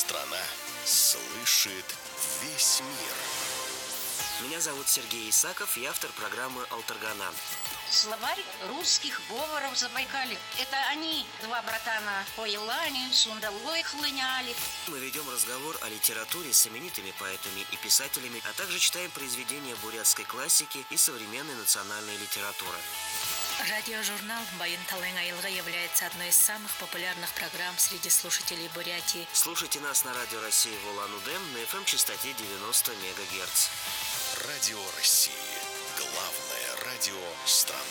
страна слышит весь мир. Меня зовут Сергей Исаков, я автор программы «Алтаргана». Словарь русских говоров Забайкалья. Это они, два братана, по Елане, Сундалой хлыняли. Мы ведем разговор о литературе с именитыми поэтами и писателями, а также читаем произведения бурятской классики и современной национальной литературы. Радиожурнал «Байын Талын Айылга» является одной из самых популярных программ среди слушателей Бурятии. Слушайте нас на Радио России в Улан-Удэ на FM-частоте 90 МГц. Радио России. Главное радио страны.